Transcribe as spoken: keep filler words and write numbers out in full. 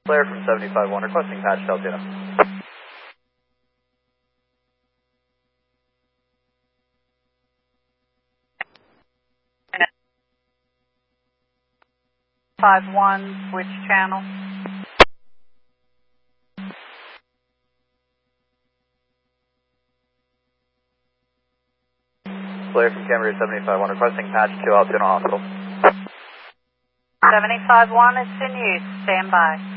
Blair from seventy-five one, requesting patch to Altoona. five one, switch channel. Blair from Cambria seventy-five one, requesting patch to Altoona Hospital. seventy-five one is in use, stand by.